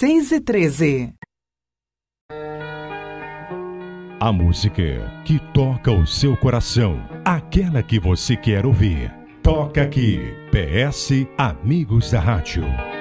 6h13. A música que toca o seu coração, aquela que você quer ouvir. Toca aqui, PS Amigos da Rádio.